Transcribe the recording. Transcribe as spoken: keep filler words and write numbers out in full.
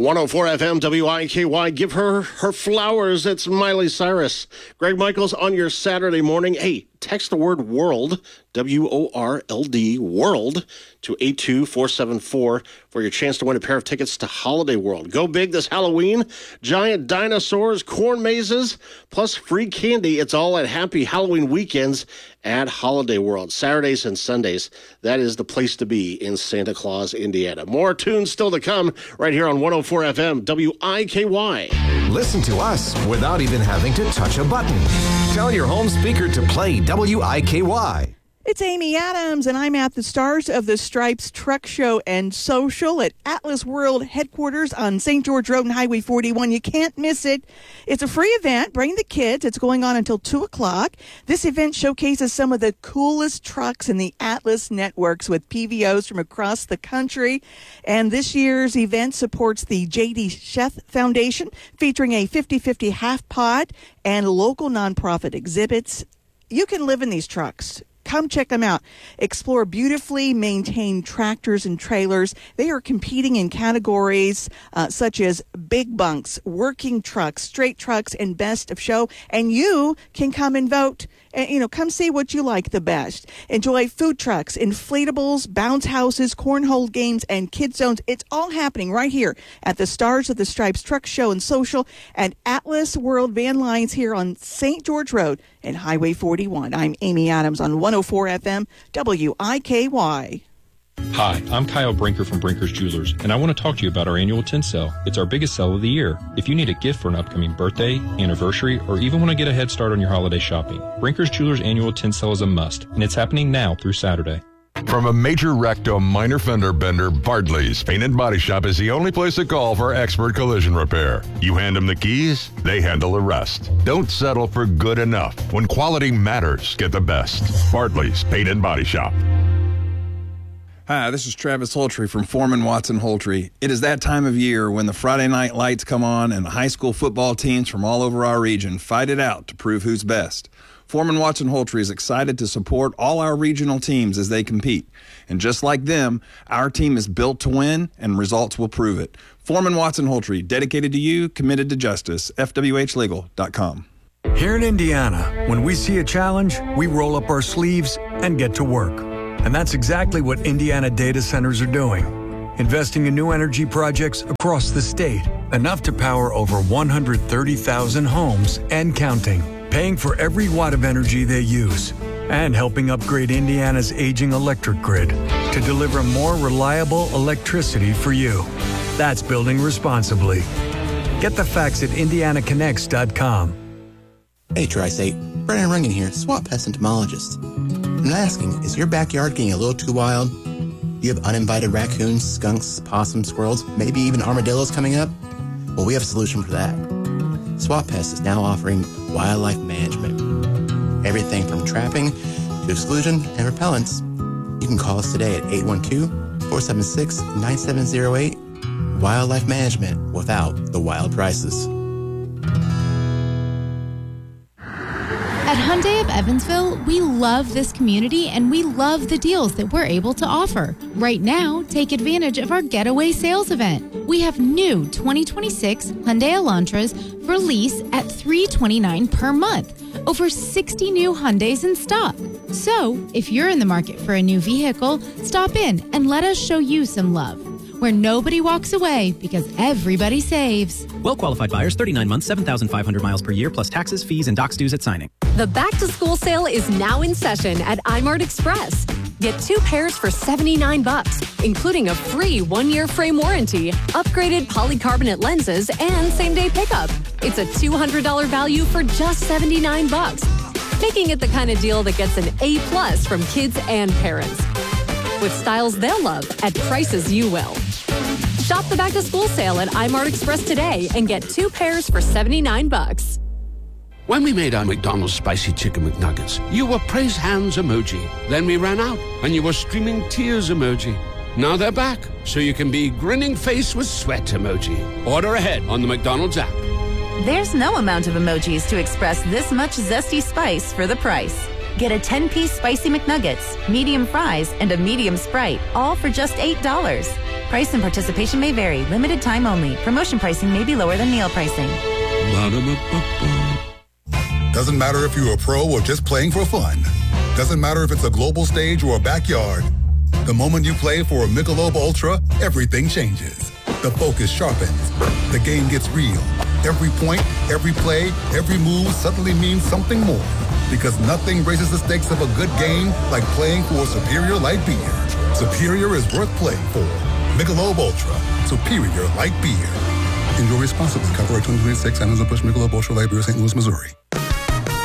one oh four F M W I K Y. Give her her flowers. It's Miley Cyrus. Greg Michaels on your Saturday morning. Hey, text the word WORLD, W O R L D, WORLD, to eight two four seven four for your chance to win a pair of tickets to Holiday World. Go big this Halloween. Giant dinosaurs, corn mazes, plus free candy. It's all at Happy Halloween Weekends at Holiday World. Saturdays and Sundays. That is the place to be in Santa Claus, Indiana. More tunes still to come right here on one oh four F M W I K Y. Listen to us without even having to touch a button. Tell your home speaker to play W I K Y. It's Amy Adams, and I'm at the Stars of the Stripes Truck Show and Social at Atlas World headquarters on Saint George Road and Highway forty-one. You can't miss it. It's a free event. Bring the kids. It's going on until two o'clock. This event showcases some of the coolest trucks in the Atlas networks with P V Os from across the country. And this year's event supports the J D Sheth Foundation, featuring a fifty-fifty half pod and local nonprofit exhibits. You can live in these trucks. Come check them out. Explore beautifully maintained tractors and trailers. They are competing in categories uh, such as big bunks, working trucks, straight trucks, and best of show. And you can come and vote. And, you know, come see what you like the best. Enjoy food trucks, inflatables, bounce houses, cornhole games, and kid zones. It's all happening right here at the Stars of the Stripes Truck Show and Social at Atlas World Van Lines here on Saint George Road and Highway forty-one. I'm Amy Adams on one oh four F M W I K Y. Hi, I'm Kyle Brinker from Brinker's Jewelers, and I want to talk to you about our annual tin sale. It's our biggest sale of the year. If you need a gift for an upcoming birthday, anniversary, or even want to get a head start on your holiday shopping, Brinker's Jewelers annual tin sale is a must, and it's happening now through Saturday. From a major wreck to a minor fender bender, Bartley's Paint and Body Shop is the only place to call for expert collision repair. You hand them the keys, they handle the rest. Don't settle for good enough. When quality matters, get the best. Bartley's Paint and Body Shop. Hi, this is Travis Holtry from Foreman Watson Holtry. It is that time of year when the Friday night lights come on and the high school football teams from all over our region fight it out to prove who's best. Foreman Watson Holtry is excited to support all our regional teams as they compete. And just like them, our team is built to win, and results will prove it. Foreman Watson Holtry, dedicated to you, committed to justice. F W H legal dot com. Here in Indiana, when we see a challenge, we roll up our sleeves and get to work. And that's exactly what Indiana data centers are doing. Investing in new energy projects across the state, enough to power over one hundred thirty thousand homes and counting, paying for every watt of energy they use, and helping upgrade Indiana's aging electric grid to deliver more reliable electricity for you. That's building responsibly. Get the facts at indiana connects dot com. Hey, Tri-State. Brennan Rungan here, swamp pest entomologist. I'm asking, is your backyard getting a little too wild? Do you have uninvited raccoons, skunks, possums, squirrels, maybe even armadillos coming up? Well, we have a solution for that. Swamp Pest is now offering wildlife management. Everything from trapping to exclusion and repellents. You can call us today at eight one two, four seven six, nine seven zero eight. Wildlife management without the wild prices. At Hyundai of Evansville, we love this community and we love the deals that we're able to offer. Right now, take advantage of our Getaway Sales event. We have new twenty twenty-six Hyundai Elantras for lease at three hundred twenty-nine dollars per month. Over sixty new Hyundais in stock. So, if you're in the market for a new vehicle, stop in and let us show you some love. Where nobody walks away because everybody saves. Well-qualified buyers, thirty-nine months, seven thousand five hundred miles per year, plus taxes, fees, and docs dues at signing. The back-to-school sale is now in session at iMart Express. Get two pairs for seventy-nine bucks, including a free one-year frame warranty, upgraded polycarbonate lenses, and same-day pickup. It's a two hundred dollars value for just seventy-nine bucks, making it the kind of deal that gets an A plus from kids and parents. With styles they'll love at prices you will. Shop the back-to-school sale at iMart Express today and get two pairs for seventy-nine bucks. When we made our McDonald's Spicy Chicken McNuggets, you were praise hands emoji. Then we ran out, and you were streaming tears emoji. Now they're back, so you can be grinning face with sweat emoji. Order ahead on the McDonald's app. There's no amount of emojis to express this much zesty spice for the price. Get a ten-piece Spicy McNuggets, medium fries, and a medium Sprite, all for just eight dollars. Price and participation may vary. Limited time only. Promotion pricing may be lower than meal pricing. Doesn't matter if you're a pro or just playing for fun. Doesn't matter if it's a global stage or a backyard. The moment you play for a Michelob Ultra, everything changes. The focus sharpens. The game gets real. Every point, every play, every move suddenly means something more. Because nothing raises the stakes of a good game like playing for a superior light beer. Superior is worth playing for. Michelob Ultra. Superior light beer. Enjoy responsibly. Copyright twenty twenty-six. Anheuser-Busch Michelob Ultra Light Beer, Saint Louis, Missouri.